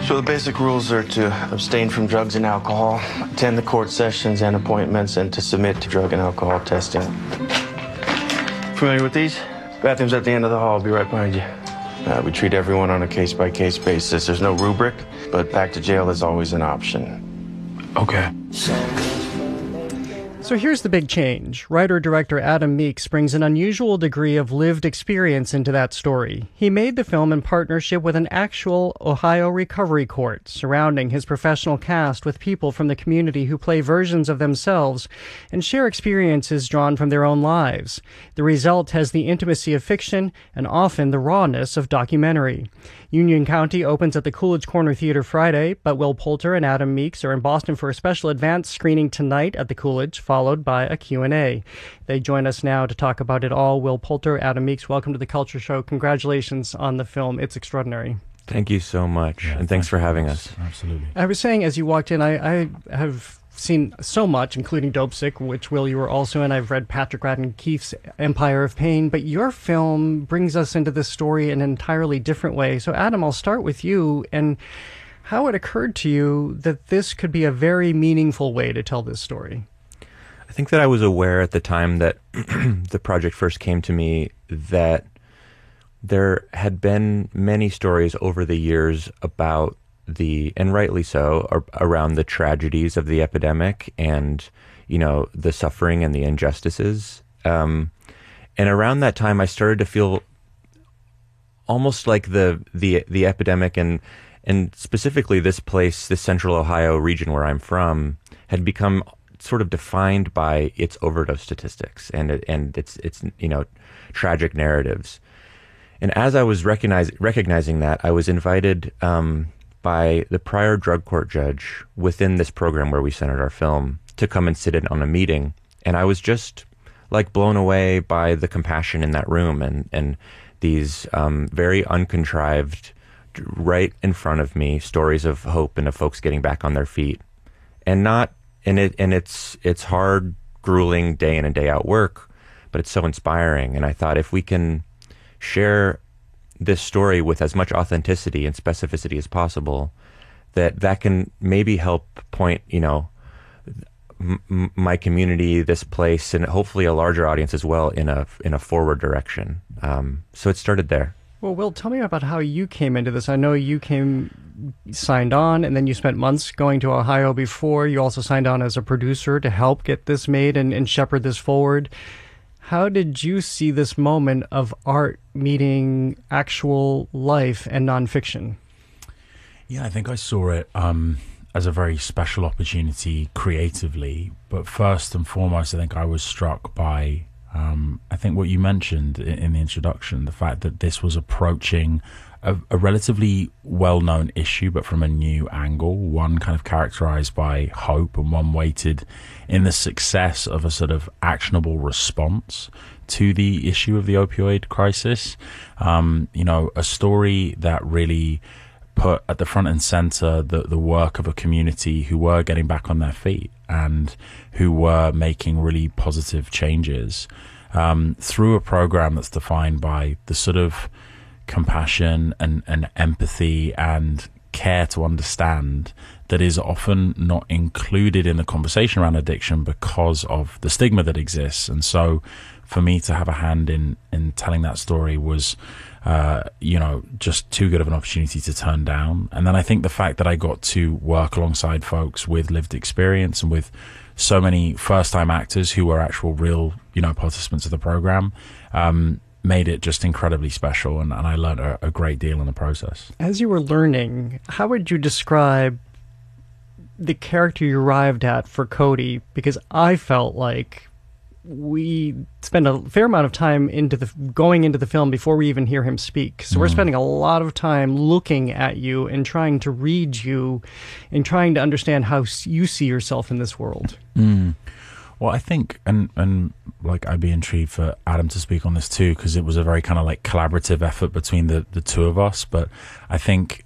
So the basic rules are to abstain from drugs and alcohol, attend the court sessions and appointments, and to submit to drug and alcohol testing. Familiar with these? Bathroom's at the end of the hall. I'll be right behind you. We treat everyone on a case-by-case basis. There's no rubric, but back to jail is always an option. Okay. So here's the big change. Writer-director Adam Meeks brings an unusual degree of lived experience into that story. He made the film in partnership with an actual Ohio recovery court, surrounding his professional cast with people from the community who play versions of themselves and share experiences drawn from their own lives. The result has the intimacy of fiction and often the rawness of documentary. Union County opens at the Coolidge Corner Theater Friday, but Will Poulter and Adam Meeks are in Boston for a special advance screening tonight at the Coolidge, followed by a Q&A. They join us now to talk about it all. Will Poulter, Adam Meeks, welcome to The Culture Show. Congratulations on the film. It's extraordinary. Thank you so much, and thanks for having us. Absolutely. I was saying as you walked in, I have seen so much, including Dopesick, which, Will, you were also in. I've read Patrick Radden Keefe's Empire of Pain, but your film brings us into this story in an entirely different way. So, Adam, I'll start with you and how it occurred to you that this could be a very meaningful way to tell this story. I think that I was aware at the time that the project first came to me that there had been many stories over the years about and rightly so, around the tragedies of the epidemic and, the suffering and the injustices. And around that time, I started to feel almost like the epidemic and specifically this place, this central Ohio region where I'm from, had become sort of defined by its overdose statistics and its tragic narratives. And as I was recognizing that, I was invited by the prior drug court judge within this program where we centered our film to come and sit in on a meeting. And I was just like blown away by the compassion in that room and these very uncontrived, right in front of me, stories of hope and of folks getting back on their feet. It's hard, grueling day in and day out work, but it's so inspiring. And I thought if we can share this story with as much authenticity and specificity as possible, that can maybe help point, my community, this place, and hopefully a larger audience as well in a forward direction. So it started there. Well, Will, tell me about how you came into this. I know you signed on, and then you spent months going to Ohio before. You also signed on as a producer to help get this made and shepherd this forward. How did you see this moment of art meeting actual life and nonfiction? Yeah, I think I saw it as a very special opportunity creatively. But first and foremost, I think I was struck by, I think what you mentioned in the introduction, the fact that this was approaching a relatively well-known issue, but from a new angle, one kind of characterized by hope and one weighted in the success of a sort of actionable response to the issue of the opioid crisis. A story that really put at the front and center the work of a community who were getting back on their feet and who were making really positive changes through a program that's defined by the sort of compassion and empathy and care to understand that is often not included in the conversation around addiction because of the stigma that exists. And so for me to have a hand in telling that story was just too good of an opportunity to turn down. And then I think the fact that I got to work alongside folks with lived experience and with so many first-time actors who were actual real participants of the program made it just incredibly special, and I learned a great deal in the process. As you were learning, how would you describe the character you arrived at for Cody? Because I felt like we spend a fair amount of time going into the film before we even hear him speak. So we're spending a lot of time looking at you and trying to read you and trying to understand how you see yourself in this world. Well, I think, and like I'd be intrigued for Adam to speak on this too, because it was a very kind of like collaborative effort between the two of us. But I think,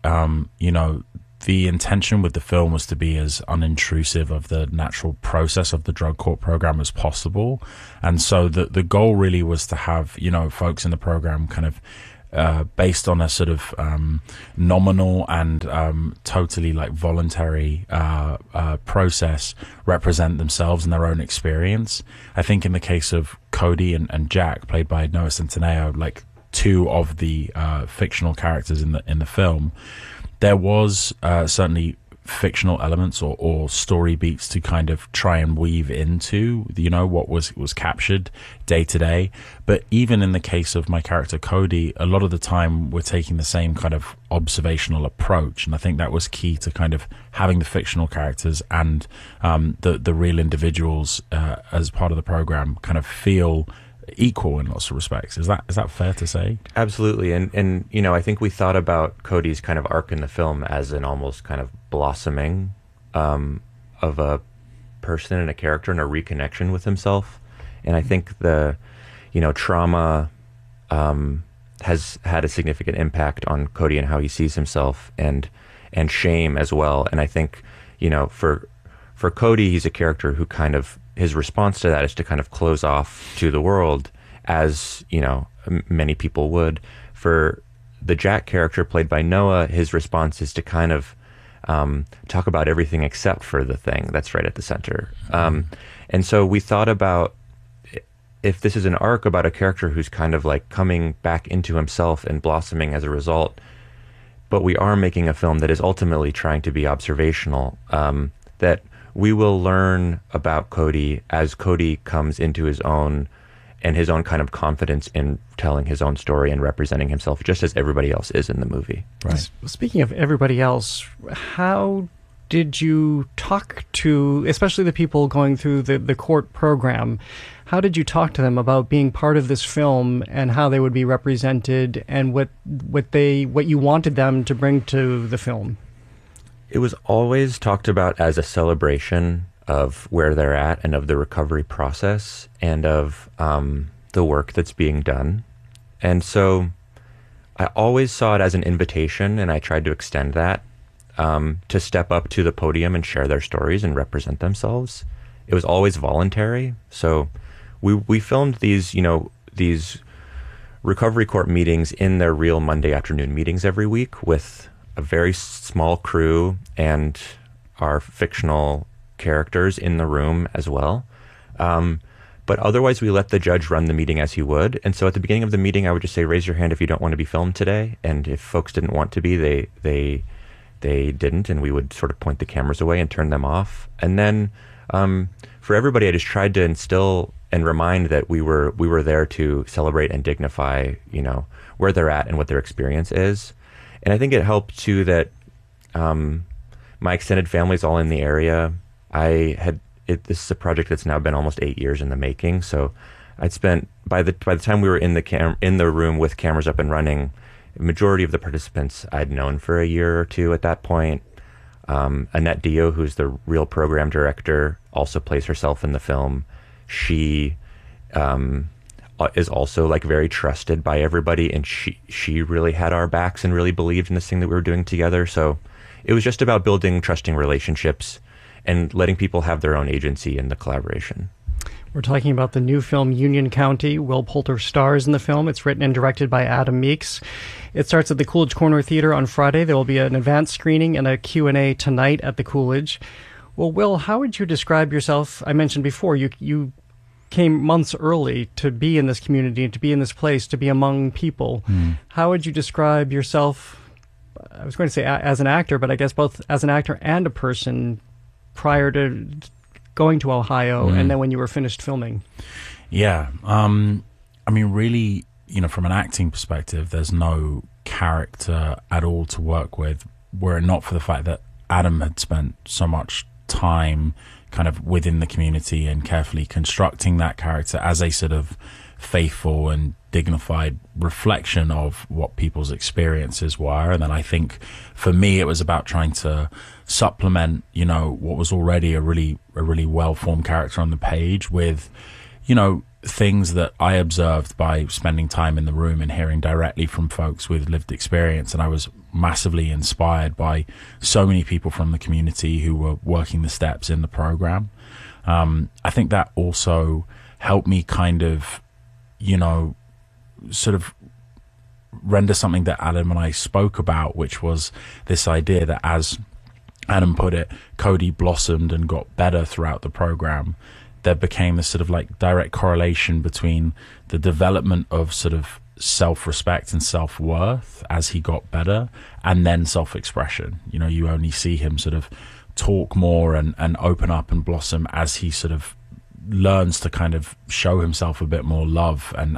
the intention with the film was to be as unintrusive of the natural process of the drug court program as possible. And so the goal really was to have, folks in the program kind of based on a sort of nominal and totally like voluntary process, represent themselves and their own experience. I think in the case of Cody and Jack, played by Noah Centineo, like two of the fictional characters in the film, there was certainly fictional elements or story beats to kind of try and weave into, you know, what was captured day to day. But even in the case of my character Cody, a lot of the time we're taking the same kind of observational approach, and I think that was key to kind of having the fictional characters and the real individuals as part of the program kind of feel equal in lots of respects. Is that fair to say? Absolutely. And you know, I think we thought about Cody's kind of arc in the film as an almost kind of blossoming of a person and a character and a reconnection with himself. And I think the, you know, trauma has had a significant impact on Cody and how he sees himself, and shame as well. And I think, you know, for Cody, he's a character who kind of, his response to that is to kind of close off to the world, as, you know, many people would. For the Jack character played by Noah, his response is to kind of talk about everything except for the thing that's right at the center. And so we thought about, if this is an arc about a character who's kind of like coming back into himself and blossoming as a result, but we are making a film that is ultimately trying to be observational, that we will learn about Cody as Cody comes into his own, and his own kind of confidence in telling his own story and representing himself, just as everybody else is in the movie. Right. Speaking of everybody else, how did you talk to, especially the people going through the court program, how did you talk to them about being part of this film and how they would be represented and what you wanted them to bring to the film? It was always talked about as a celebration of where they're at and of the recovery process and of the work that's being done. And so I always saw it as an invitation, and I tried to extend that to step up to the podium and share their stories and represent themselves. It was always voluntary. So we filmed these, you know, these recovery court meetings in their real Monday afternoon meetings every week with a very small crew and our fictional characters in the room as well. But otherwise, we let the judge run the meeting as he would. And so at the beginning of the meeting, I would just say, raise your hand if you don't want to be filmed today. And if folks didn't want to be, they didn't. And we would sort of point the cameras away and turn them off. And then for everybody, I just tried to instill and remind that we were there to celebrate and dignify, you know, where they're at and what their experience is. And I think it helped too that my extended family's all in the area. This is a project that's now been almost 8 years in the making. So I'd spent, by the time we were in the room with cameras up and running, the majority of the participants I'd known for a year or two at that point. Annette Dio, who's the real program director, also plays herself in the film. She is also like very trusted by everybody, and she really had our backs and really believed in this thing that we were doing together. So it was just about building trusting relationships and letting people have their own agency in the collaboration. We're talking about the new film Union County. Will Poulter stars in the film. It's written and directed by Adam Meeks. It starts at the Coolidge Corner Theater on Friday. There will be an advanced screening and a Q&A tonight at the Coolidge. Well, Will, how would you describe yourself? I mentioned before, you came months early to be in this community, to be in this place, to be among people. How would you describe yourself, I was going to say as an actor, but I guess both as an actor and a person prior to going to Ohio and then when you were finished filming? Yeah. I mean, really, you know, from an acting perspective, there's no character at all to work with, were it not for the fact that Adam had spent so much time kind of within the community and carefully constructing that character as a sort of faithful and dignified reflection of what people's experiences were. And then I think for me, it was about trying to supplement, you know, what was already a really well-formed character on the page with, you know, things that I observed by spending time in the room and hearing directly from folks with lived experience. And I was massively inspired by so many people from the community who were working the steps in the program. I think that also helped me kind of, you know, sort of render something that Adam and I spoke about, which was this idea that, as Adam put it, Cody blossomed and got better throughout the program. There became this sort of like direct correlation between the development of sort of self-respect and self-worth as he got better, and then self-expression. You know, you only see him sort of talk more and open up and blossom as he sort of learns to kind of show himself a bit more love and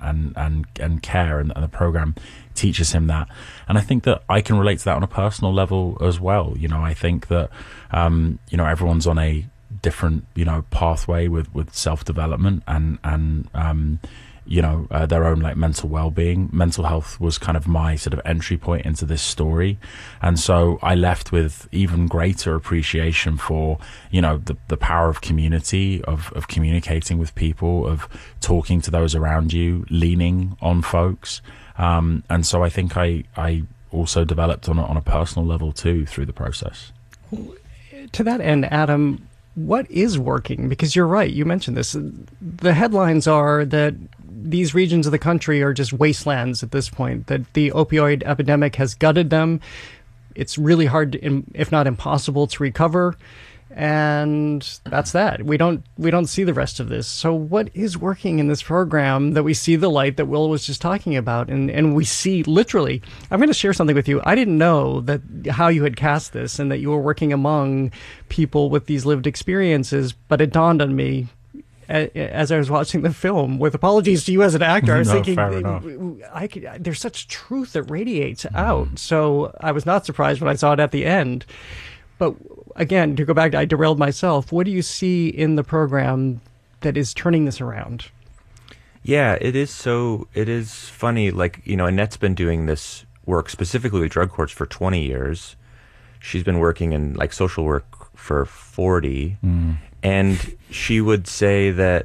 care, and the program teaches him that. And I think that I can relate to that on a personal level as well. You know, I think that you know, everyone's on a different, you know, pathway with self-development and you know, their own like mental well-being. Mental health was kind of my sort of entry point into this story, and so I left with even greater appreciation for, you know, the power of community, of communicating with people, of talking to those around you, leaning on folks, and so I think I also developed on a personal level too through the process. To that end, Adam, what is working? Because you're right, you mentioned this. The headlines are that these regions of the country are just wastelands at this point, that the opioid epidemic has gutted them. It's really hard, if not impossible, to recover. And that's that. We don't see the rest of this. So what is working in this program that we see the light that Will was just talking about? And we see literally, I'm going to share something with you. I didn't know that how you had cast this and that you were working among people with these lived experiences, but it dawned on me as I was watching the film, with apologies to you as an actor. I was thinking, there's such truth that radiates out. So I was not surprised when I saw it at the end. But again, to go back, I derailed myself. What do you see in the program that is turning this around? Yeah, it is funny. Like, you know, Annette's been doing this work specifically with drug courts for 20 years. She's been working in like social work for 40. And she would say that,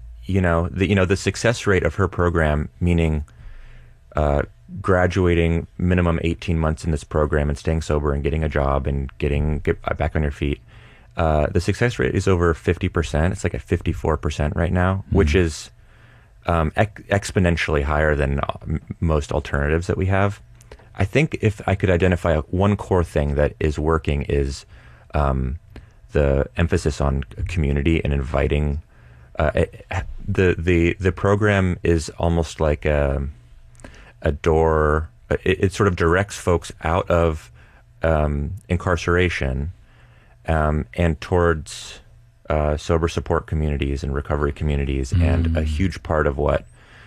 the success rate of her program, meaning graduating minimum 18 months in this program and staying sober and getting a job and get back on your feet, the success rate is over 50%. It's like at 54% right now, which is exponentially higher than most alternatives that we have. I think if I could identify one core thing that is working is the emphasis on community and inviting. The program is almost like a door. It sort of directs folks out of incarceration and towards sober support communities and recovery communities. And a huge part of what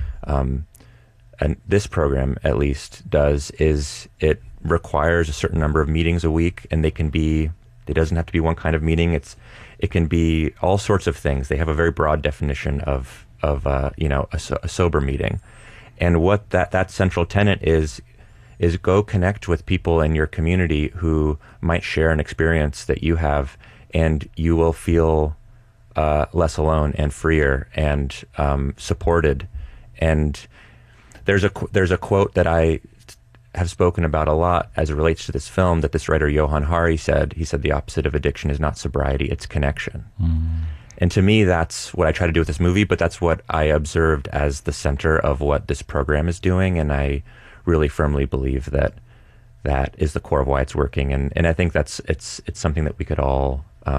and this program at least does is it requires a certain number of meetings a week, and it doesn't have to be one kind of meeting. It can be all sorts of things. They have a very broad definition of a sober meeting. And what that central tenet is go connect with people in your community who might share an experience that you have, and you will feel less alone and freer and supported. And there's a quote that I have spoken about a lot as it relates to this film that this writer Johan Hari said. He said the opposite of addiction is not sobriety, it's connection. And to me, that's what I try to do with this movie, but that's what I observed as the center of what this program is doing. And I really firmly believe that is the core of why it's working. And I think it's something that we could all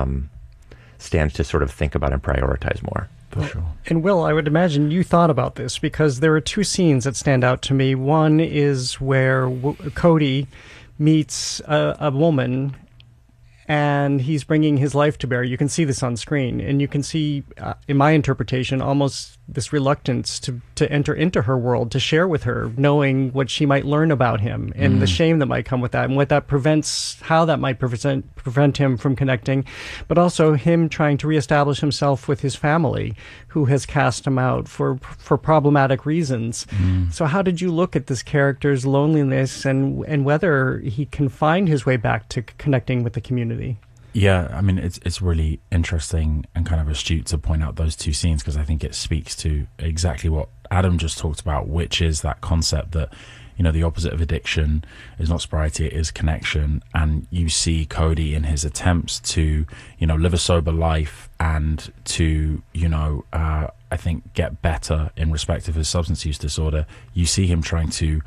stand to sort of think about and prioritize more. For sure. And Will, I would imagine you thought about this, because there are two scenes that stand out to me. One is where Cody meets a woman, and he's bringing his life to bear. You can see this on screen, and you can see, in my interpretation, almost this reluctance to enter into her world, to share with her, knowing what she might learn about him and the shame that might come with that, and what that prevents, how that might prevent him from connecting, but also him trying to reestablish himself with his family, who has cast him out for problematic reasons. So how did you look at this character's loneliness and whether he can find his way back to connecting with the community? Yeah, I mean, it's really interesting and kind of astute to point out those two scenes, because I think it speaks to exactly what Adam just talked about, which is that concept that, the opposite of addiction is not sobriety, it is connection. And you see Cody in his attempts to, live a sober life and to, I think get better in respect of his substance use disorder. You see him trying to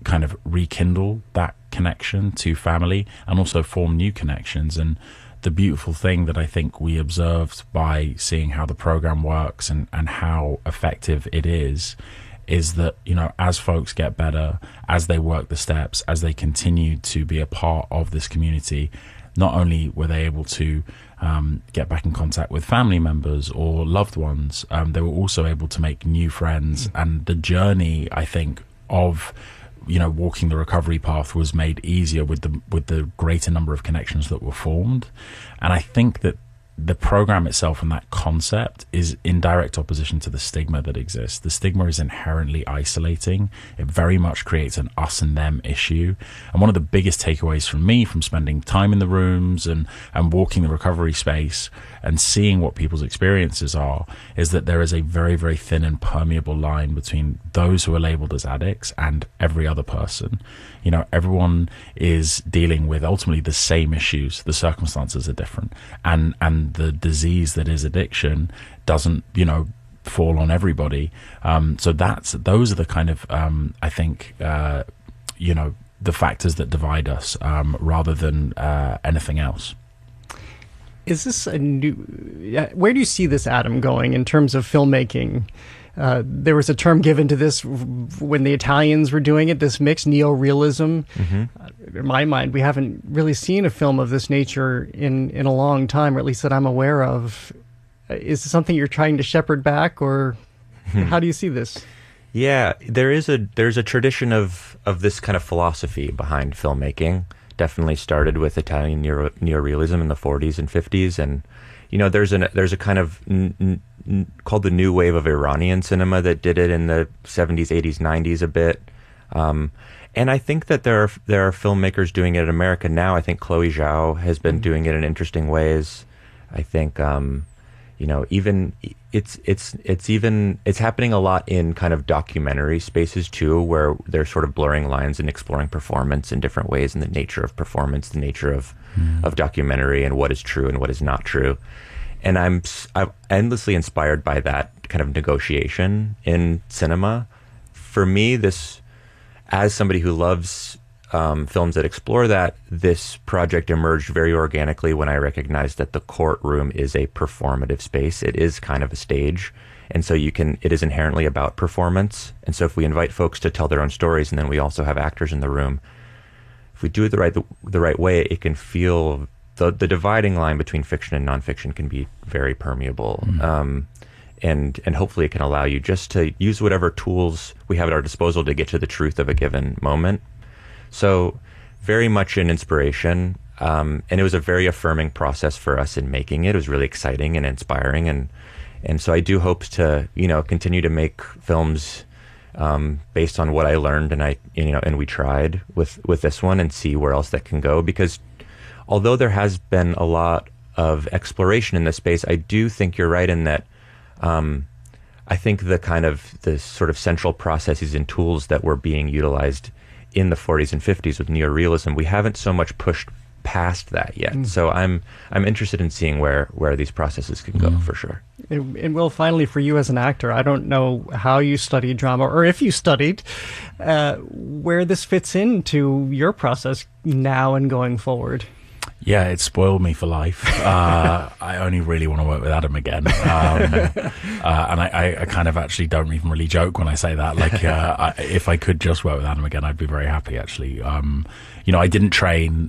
kind of rekindle that connection to family and also form new connections. And the beautiful thing that I think we observed by seeing how the program works and how effective it is that, you know, as folks get better, as they work the steps, as they continue to be a part of this community, not only were they able to get back in contact with family members or loved ones, they were also able to make new friends. And the journey, I think, of, you know, walking the recovery path was made easier with the greater number of connections that were formed. And I think that the program itself and that concept is in direct opposition to the stigma that exists. The stigma is inherently isolating. It very much creates an us and them issue. And one of the biggest takeaways from me from spending time in the rooms and walking the recovery space and seeing what people's experiences are is that there is a very, very thin and permeable line between those who are labeled as addicts and every other person. You know, everyone is dealing with ultimately the same issues. The circumstances are different. And the disease that is addiction doesn't, you know, fall on everybody. So those are the kind of, I think, you know, the factors that divide us rather than anything else. Is this a new... Where do you see this, Adam, going in terms of filmmaking? There was a term given to this when the Italians were doing it, this mixed neorealism. Mm-hmm. In my mind, we haven't really seen a film of this nature in a long time, or at least that I'm aware of. Is this something you're trying to shepherd back, or how do you see this? Yeah, there's a tradition of this kind of philosophy behind filmmaking. Definitely started with Italian neorealism in the 40s and 50s, and you know, there's a kind of called the new wave of Iranian cinema that did it in the 70s, 80s, 90s a bit. And I think that there are filmmakers doing it in America now. I think Chloe Zhao has been doing it in interesting ways. I think you know, even it's happening a lot in kind of documentary spaces too, where they're sort of blurring lines and exploring performance in different ways, and the nature of performance, the nature of documentary, and what is true and what is not true. And I'm endlessly inspired by that kind of negotiation in cinema. For me, this, as somebody who loves films that explore that, this project emerged very organically when I recognized that the courtroom is a performative space. It is kind of a stage. And so it is inherently about performance. And so if we invite folks to tell their own stories, and then we also have actors in the room, if we do it the right way, it can feel, the dividing line between fiction and nonfiction can be very permeable. And hopefully it can allow you just to use whatever tools we have at our disposal to get to the truth of a given moment. So very much an inspiration, and it was a very affirming process for us in making it. It was really exciting and inspiring, and so I do hope to, you know, continue to make films based on what I learned, and we tried with this one, and see where else that can go. Because although there has been a lot of exploration in this space, I do think you're right in that. I think the sort of central processes and tools that were being utilized in the 40s and 50s with neorealism, we haven't so much pushed past that yet. So I'm interested in seeing where these processes can go, for sure. And Will, finally, for you as an actor, I don't know how you studied drama, or if you studied, where this fits into your process now and going forward. Yeah, it spoiled me for life. I only really want to work with Adam again. And I kind of actually don't even really joke when I say that. Like, if I could just work with Adam again, I'd be very happy, actually. You know, I didn't train.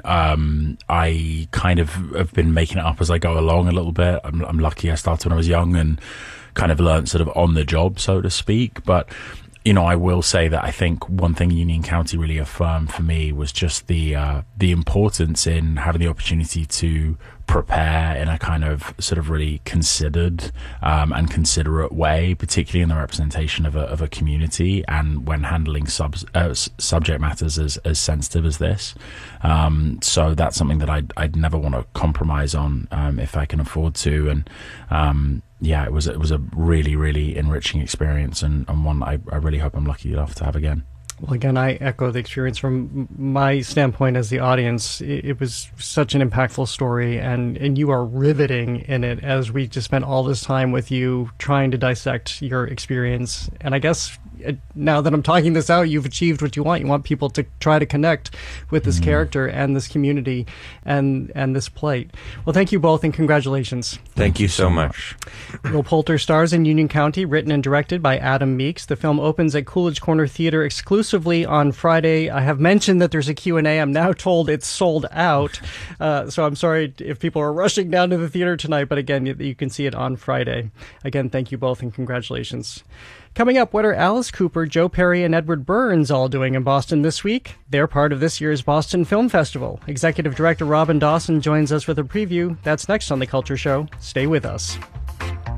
I kind of have been making it up as I go along a little bit. I'm lucky I started when I was young and kind of learned sort of on the job, so to speak. But you know, I will say that I think one thing Union County really affirmed for me was just the importance in having the opportunity to prepare in a kind of sort of really considered and considerate way, particularly in the representation of a community, and when handling subject matters as sensitive as this. So that's something that I'd never want to compromise on if I can afford to. And yeah, it was a really, really enriching experience, and one I really hope I'm lucky enough to have again. Well, again, I echo the experience from my standpoint as the audience. It was such an impactful story, and you are riveting in it, as we just spent all this time with you trying to dissect your experience. And I guess now that I'm talking this out, you've achieved what you want. You want people to try to connect with this character and this community and this plight. Well, thank you both, and congratulations. Thank you so much. Will Poulter stars in Union County, written and directed by Adam Meeks. The film opens at Coolidge Corner Theater exclusively on Friday. I have mentioned that there's a Q&A. I'm now told it's sold out. So I'm sorry if people are rushing down to the theater tonight, but again, you can see it on Friday. Again, thank you both and congratulations. Coming up, what are Alice Cooper, Joe Perry, and Edward Burns all doing in Boston this week? They're part of this year's Boston Film Festival. Executive Director Robin Dawson joins us with a preview. That's next on The Culture Show. Stay with us.